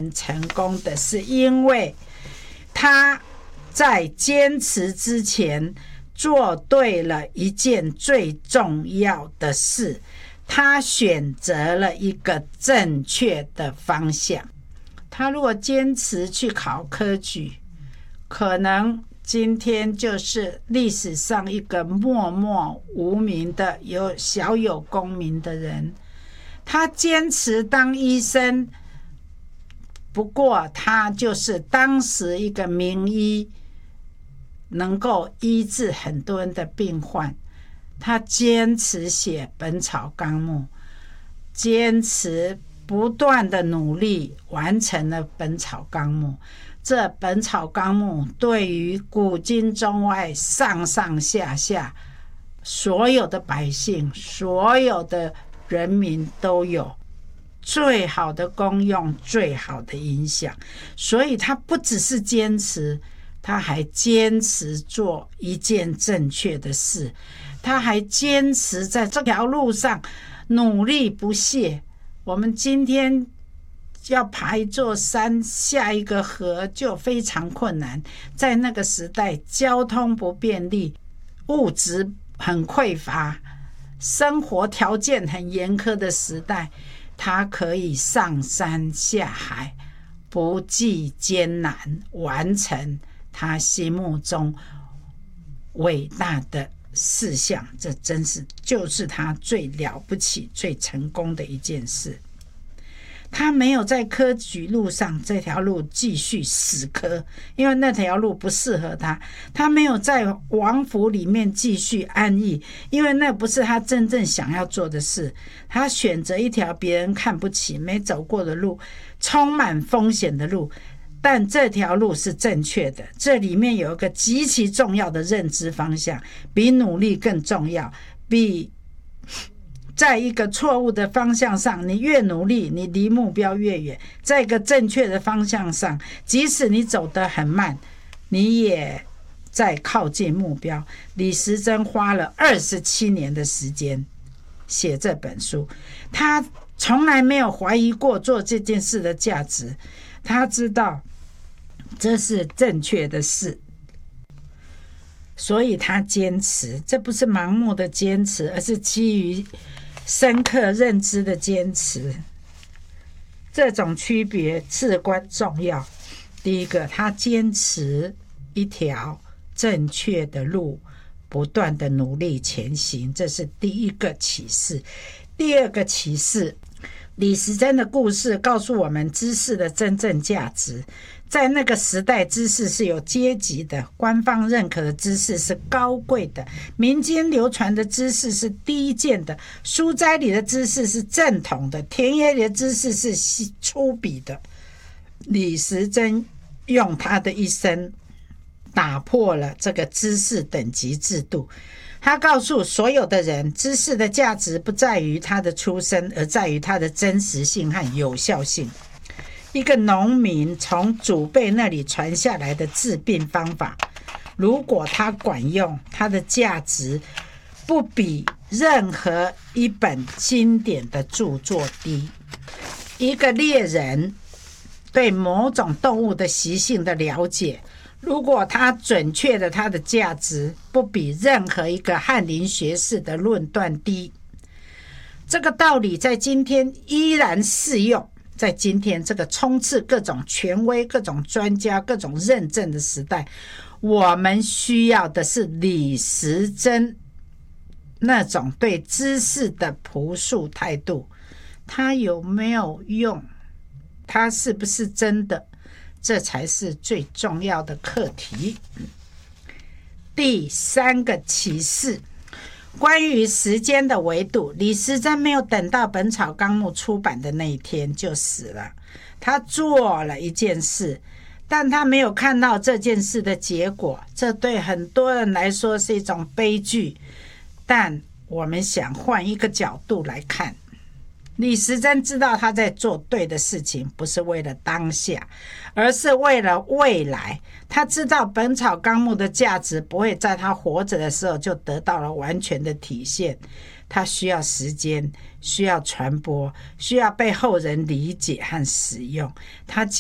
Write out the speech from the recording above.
定成功的，是因为他在坚持之前做对了一件最重要的事，他选择了一个正确的方向。他如果坚持去考科举，可能今天就是历史上一个默默无名的小有功名的人。他坚持当医生，不过他就是当时一个名医，能够医治很多人的病患。他坚持写《本草纲目》，坚持不断的努力，完成了《本草纲目》。这《本草纲目》对于古今中外上上下下所有的百姓、所有的人民都有最好的功用、最好的影响。所以他不只是坚持，他还坚持做一件正确的事，他还坚持在这条路上努力不懈。我们今天要爬一座山，下一个河就非常困难。在那个时代，交通不便利，物质很匮乏，生活条件很严苛的时代，他可以上山下海，不计艰难，完成他心目中伟大的事项。这真是就是他最了不起、最成功的一件事。他没有在科举路上这条路继续死磕，因为那条路不适合他。他没有在王府里面继续安逸，因为那不是他真正想要做的事。他选择一条别人看不起、没走过的路，充满风险的路，但这条路是正确的。这里面有一个极其重要的认知方向，比努力更重要，比在一个错误的方向上，你越努力，你离目标越远。在一个正确的方向上，即使你走得很慢，你也在靠近目标。李时珍花了27年的时间写这本书，他从来没有怀疑过做这件事的价值，他知道这是正确的事，所以他坚持。这不是盲目的坚持，而是基于深刻认知的坚持。这种区别至关重要。第一个，他坚持一条正确的路，不断的努力前行，这是第一个启示。第二个启示，李时珍的故事告诉我们知识的真正价值。在那个时代，知识是有阶级的，官方认可的知识是高贵的，民间流传的知识是低贱的，书斋里的知识是正统的，田野里的知识是粗鄙的。李时珍用他的一生打破了这个知识等级制度。他告诉所有的人，知识的价值不在于他的出身，而在于他的真实性和有效性。一个农民从祖辈那里传下来的治病方法，如果它管用，它的价值不比任何一本经典的著作低。一个猎人对某种动物的习性的了解，如果他准确的，它的价值不比任何一个翰林学士的论断低。这个道理在今天依然适用。在今天这个充斥各种权威、各种专家、各种认证的时代，我们需要的是李时珍那种对知识的朴素态度。他有没有用？他是不是真的？这才是最重要的课题。第三个启示，关于时间的维度，李时珍没有等到《本草纲目》出版的那一天就死了。他做了一件事，但他没有看到这件事的结果，这对很多人来说是一种悲剧。但我们想换一个角度来看，李时珍知道他在做对的事情，不是为了当下，而是为了未来。他知道《本草纲目》的价值不会在他活着的时候就得到了完全的体现，他需要时间，需要传播，需要被后人理解和使用。他